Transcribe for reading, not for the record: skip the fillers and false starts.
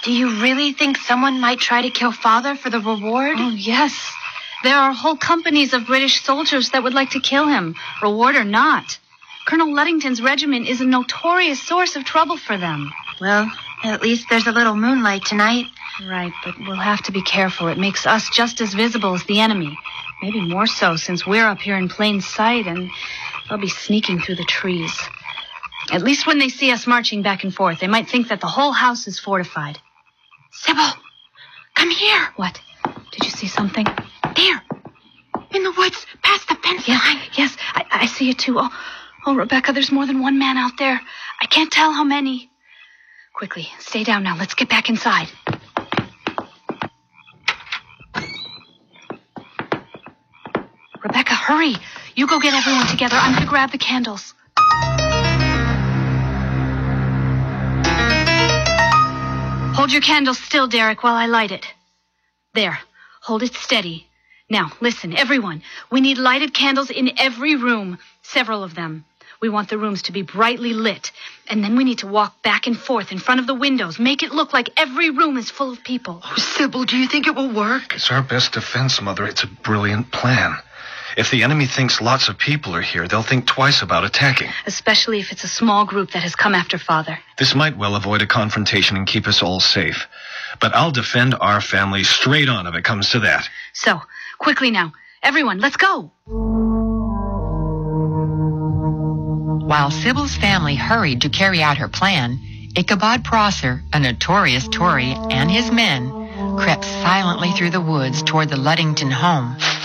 Do you really think someone might try to kill Father for the reward? Oh, yes. There are whole companies of British soldiers that would like to kill him, reward or not. Colonel Luddington's regiment is a notorious source of trouble for them. Well, at least there's a little moonlight tonight. Right, but we'll have to be careful. It makes us just as visible as the enemy. Maybe more so, since we're up here in plain sight and they'll be sneaking through the trees. At least when they see us marching back and forth, they might think that the whole house is fortified. Sybil, come here. What? Did you see something? There. In the woods, past the fence line. Yes, I see it too. Oh, Rebecca, there's more than one man out there. I can't tell how many. Quickly, stay down now. Let's get back inside. Rebecca, hurry. You go get everyone together. I'm going to grab the candles. Hold your candle still, Derek, while I light it. There. Hold it steady. Now, listen, everyone. We need lighted candles in every room. Several of them. We want the rooms to be brightly lit. And then we need to walk back and forth in front of the windows. Make it look like every room is full of people. Oh, Sybil, do you think it will work? It's our best defense, Mother. It's a brilliant plan. If the enemy thinks lots of people are here, they'll think twice about attacking. Especially if it's a small group that has come after Father. This might well avoid a confrontation and keep us all safe. But I'll defend our family straight on if it comes to that. So, quickly now. Everyone, let's go. While Sybil's family hurried to carry out her plan, Ichabod Prosser, a notorious Tory, and his men crept silently through the woods toward the Luddington home.